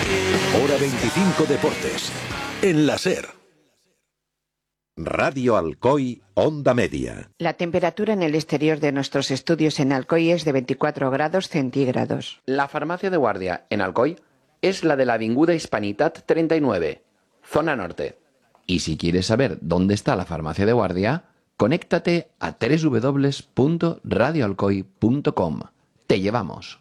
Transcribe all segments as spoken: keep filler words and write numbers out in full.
Hora veinticinco Deportes. En la SER. Radio Alcoy, Onda Media. La temperatura en el exterior de nuestros estudios en Alcoy es de veinticuatro grados centígrados. La farmacia de guardia en Alcoy es la de la Avinguda Hispanitat treinta y nueve, zona norte. Y si quieres saber dónde está la farmacia de guardia, conéctate a doble u doble u doble u punto radio alcoy punto com. Te llevamos.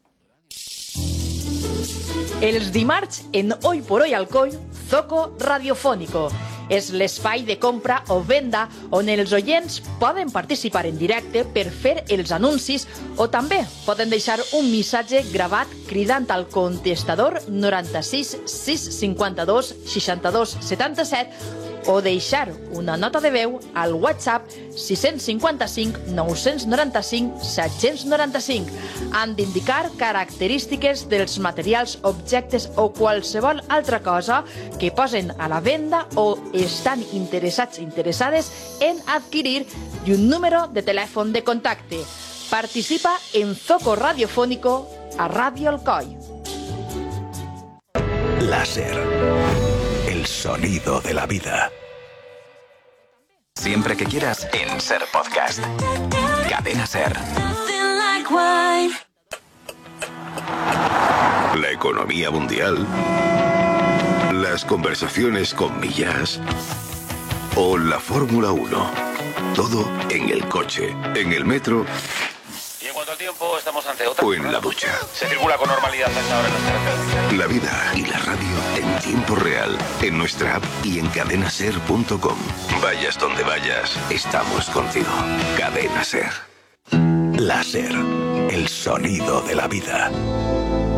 Els dimarts, en Hoy por Hoy Alcoy, Zoco Radiofónico. És l'espai de compra o venda on els oients poden participar en directe per fer els anuncis o també poden deixar un missatge gravat cridant al contestador noranta-sis sis cinquanta-dos seixanta-dos setanta-set o deixar una nota de veu al WhatsApp sis cinquanta-cinc nou noranta-cinc set noranta-cinc. Han d'indicar característiques dels materials, objectes o qualsevol altra cosa que posen a la venda o estan interessats interessades en adquirir i un número de telèfon de contacte. Participa en Zoco Radiofónico a Radio Alcoy. La SER. El sonido de la vida. Siempre que quieras en SER Podcast. Cadena SER. La economía mundial. Las conversaciones con Millas. O la Fórmula uno. Todo en el coche, en el metro. Y en cuanto al tiempo, estamos ante otra. O en la ducha. Se circula con normalidad a esta hora en las carreteras. La vida y la radio en tiempo real. En nuestra app y en cadena ser punto com. Vayas donde vayas, estamos contigo. Cadena SER. La SER. El sonido de la vida.